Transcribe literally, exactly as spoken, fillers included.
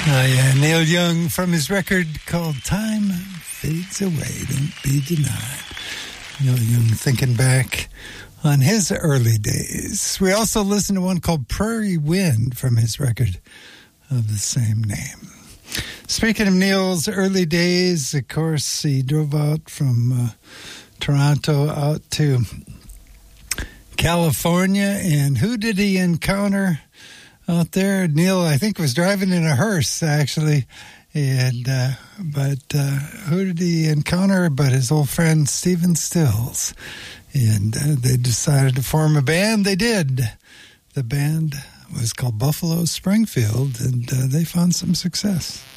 Oh, yeah, Neil Young from his record called Time Fades Away, Don't Be Denied. Neil Young thinking back on his early days. We also listened to one called Prairie Wind from his record of the same name. Speaking of Neil's early days, of course, he drove out from uh, Toronto out to California, and who did he encounter out there? Neil, I think, was driving in a hearse, actually. And uh, but uh, who did he encounter but his old friend Stephen Stills? And uh, they decided to form a band. They did. The band was called Buffalo Springfield, and uh, they found some success.